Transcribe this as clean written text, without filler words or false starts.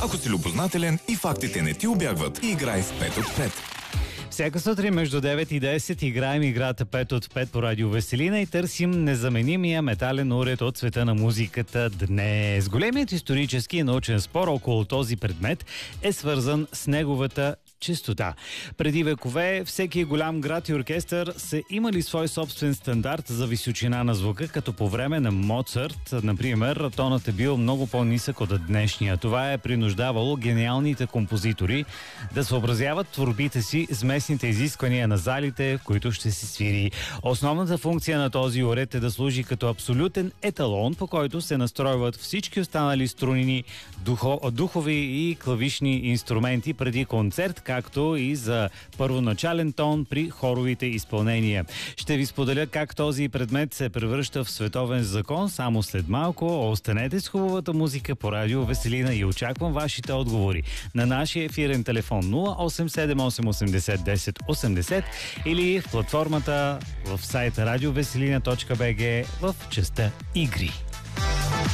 Ако си любознателен и фактите не ти убягват, играй в 5 от 5. Всяка сутрин между 9 и 10 играем играта 5 от 5 по Радио Веселина и търсим незаменимия метален уред от света на музиката днес. Големият исторически и научен спор около този предмет е свързан с неговата чистота. Преди векове всеки голям град и оркестър са имали свой собствен стандарт за височина на звука, като по време на Моцарт, например, тонът е бил много по-нисък от днешния. Това е принуждавало гениалните композитори да съобразяват творбите си с местните изисквания на залите, в които ще се свири. Основната функция на този уред е да служи като абсолютен еталон, по който се настройват всички останали струнини, духови и клавишни инструменти преди концерт, както и за първоначален тон при хоровите изпълнения. Ще ви споделя как този предмет се превръща в световен закон само след малко. Останете с хубавата музика по Радио Веселина и очаквам вашите отговори на нашия ефирен телефон 0878801080 или в платформата в сайта radioveselina.bg в частта Игри.